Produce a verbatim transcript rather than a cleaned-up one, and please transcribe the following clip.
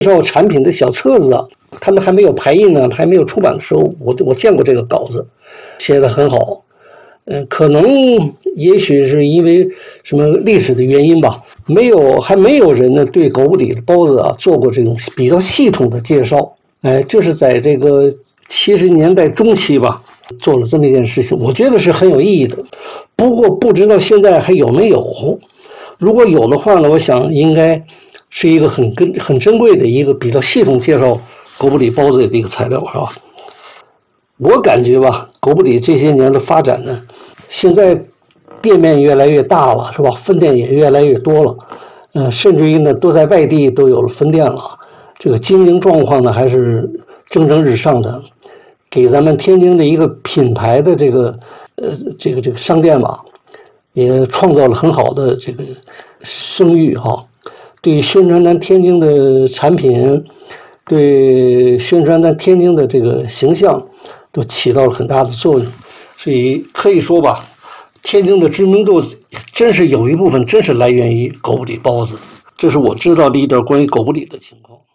绍产品的小册子啊，他们还没有排印呢，还没有出版的时候，我我见过这个稿子，写得很好。嗯，可能也许是因为什么历史的原因吧，没有还没有人呢对狗不理的包子啊做过这种比较系统的介绍。哎，就是在这个七十年代中期吧，做了这么一件事情，我觉得是很有意义的。不过不知道现在还有没有，如果有的话呢，我想应该是一个很跟很珍贵的一个比较系统介绍狗不理包子的一个材料，是吧？我感觉吧，狗不理这些年的发展呢，现在店面越来越大了，是吧？分店也越来越多了，嗯、呃，甚至于呢，都在外地都有了分店了。这个经营状况呢，还是蒸蒸日上的，给咱们天津的一个品牌的这个呃这个这个商店吧，也创造了很好的这个声誉哈。对宣传咱天津的产品，对宣传咱天津的这个形象，都起到了很大的作用。所以可以说吧，天津的知名度真是有一部分真是来源于狗不理包子。这是我知道的一点关于狗不理的情况。